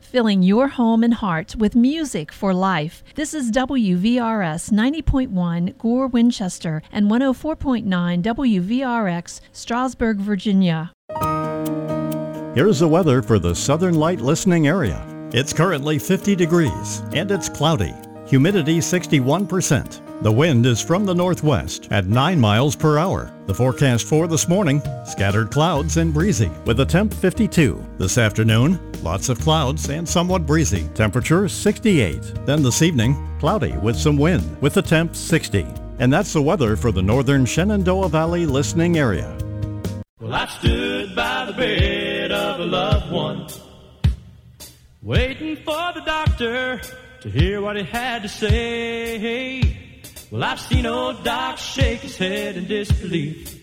filling your home and heart with music for life. This is WVRS 90.1 Gore, Winchester, and 104.9 WVRX, Strasburg, Virginia. Here's the weather for the Southern Light listening area. It's currently 50 degrees, and it's cloudy. Humidity 61%. The wind is from the northwest at 9 miles per hour. The forecast for this morning, scattered clouds and breezy with a temp 52. This afternoon, lots of clouds and somewhat breezy. Temperature 68. Then this evening, cloudy with some wind with a temp 60. And that's the weather for the northern Shenandoah Valley listening area. Well, I stood by the bed of a loved one, waiting for the doctor to hear what he had to say. Well, I've seen old Doc shake his head in disbelief